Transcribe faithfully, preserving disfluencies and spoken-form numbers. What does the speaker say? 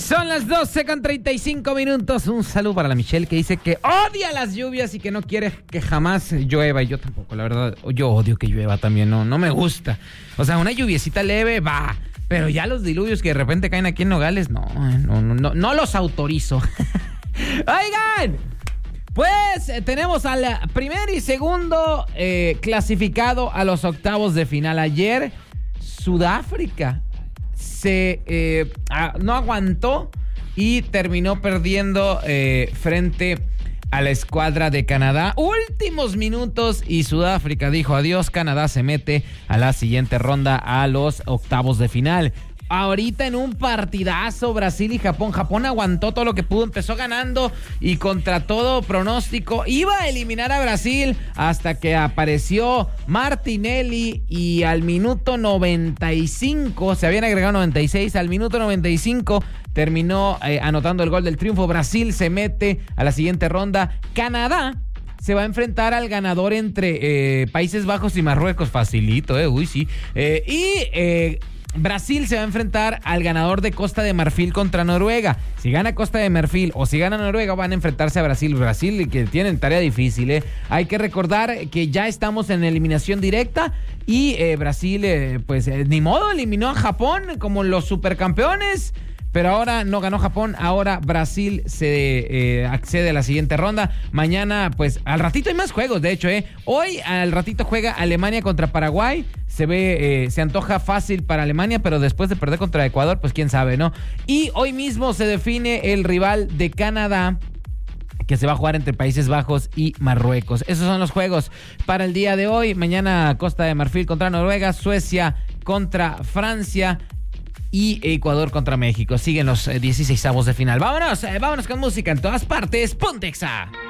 Son las doce con treinta y cinco minutos. Un saludo para la Michelle, que dice que odia las lluvias y que no quiere que jamás llueva. Y yo tampoco, la verdad, yo odio que llueva también, no, no me gusta. O sea, una lluviecita leve, va. Pero ya los diluvios que de repente caen aquí en Nogales, no, no, no, no, no los autorizo. Oigan, pues eh, tenemos al primer y segundo eh, clasificado a los octavos de final. Ayer, Sudáfrica se eh, a, no aguantó y terminó perdiendo eh, frente a la escuadra de Canadá. Últimos minutos y Sudáfrica dijo adiós. Canadá se mete a la siguiente ronda, a los octavos de final. Ahorita en un partidazo, Brasil y Japón. Japón aguantó todo lo que pudo, empezó ganando y contra todo pronóstico iba a eliminar a Brasil hasta que apareció Martinelli y al minuto noventa y cinco, se habían agregado noventa y seis, al minuto noventa y cinco terminó eh, anotando el gol del triunfo. Brasil se mete a la siguiente ronda. Canadá se va a enfrentar al ganador entre eh, Países Bajos y Marruecos. Facilito, eh, uy, sí. Eh, y... Eh, Brasil se va a enfrentar al ganador de Costa de Marfil contra Noruega. Si gana Costa de Marfil o si gana Noruega, van a enfrentarse a Brasil. Brasil, que tienen tarea difícil, ¿eh? Hay que recordar que ya estamos en eliminación directa y eh, Brasil, eh, pues eh, ni modo, eliminó a Japón como los supercampeones. Pero ahora no ganó Japón, ahora Brasil se eh, accede a la siguiente ronda. Mañana, pues, al ratito hay más juegos, de hecho, ¿eh? Hoy, al ratito juega Alemania contra Paraguay. Se ve, eh, se antoja fácil para Alemania, pero después de perder contra Ecuador, pues quién sabe, ¿no? Y hoy mismo se define el rival de Canadá, que se va a jugar entre Países Bajos y Marruecos. Esos son los juegos para el día de hoy. Mañana Costa de Marfil contra Noruega, Suecia contra Francia y Ecuador contra México. Siguen los eh, dieciseisavos de final. Vámonos, eh, vámonos con música en todas partes. Ponte Exa.